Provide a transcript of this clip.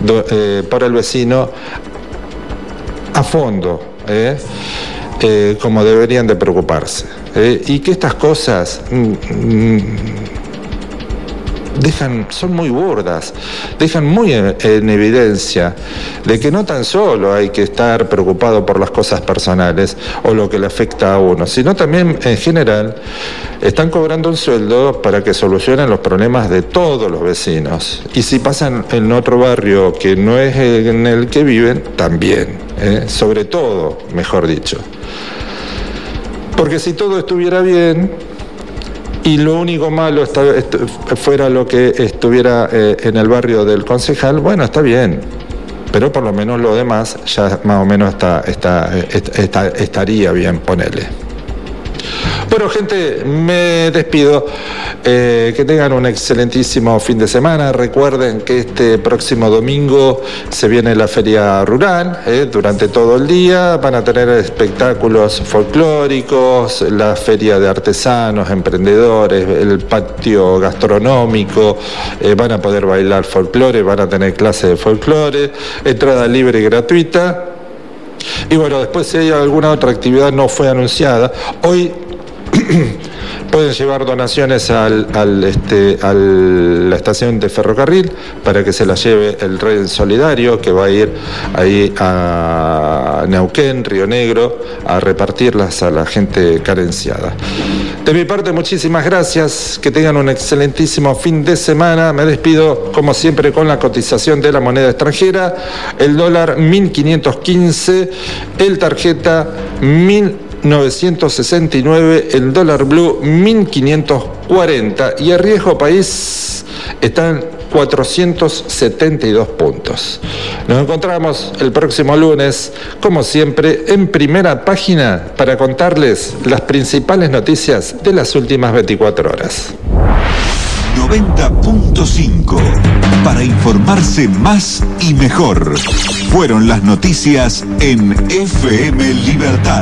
por el vecino a fondo, como deberían de preocuparse. Y que estas cosas son muy burdas, dejan muy en evidencia de que no tan solo hay que estar preocupado por las cosas personales o lo que le afecta a uno, sino también en general están cobrando un sueldo para que solucionen los problemas de todos los vecinos. Y si pasan en otro barrio que no es en el que viven, también, sobre todo, mejor dicho. Porque si todo estuviera bien y lo único malo fuera lo que estuviera en el barrio del concejal, bueno, está bien, pero por lo menos lo demás ya más o menos estaría bien, ponele. Bueno, gente, me despido. Que tengan un excelentísimo fin de semana. Recuerden que este próximo domingo se viene la feria rural. Durante todo el día van a tener espectáculos folclóricos, la feria de artesanos, emprendedores, el patio gastronómico. Van a poder bailar folclore, van a tener clases de folclore, entrada libre y gratuita. Y bueno, después si hay alguna otra actividad no fue anunciada, hoy pueden llevar donaciones a la estación de ferrocarril para que se la lleve el Rey Solidario, que va a ir ahí a Neuquén, Río Negro, a repartirlas a la gente carenciada. De mi parte, muchísimas gracias, que tengan un excelentísimo fin de semana. Me despido, como siempre, con la cotización de la moneda extranjera. El dólar 1.515, el tarjeta 1.969, el dólar blue 1.540 y el riesgo país está en 472 puntos. Nos encontramos el próximo lunes, como siempre, en Primera Página para contarles las principales noticias de las últimas 24 horas. 90.5 para informarse más y mejor. Fueron las noticias en FM Libertad.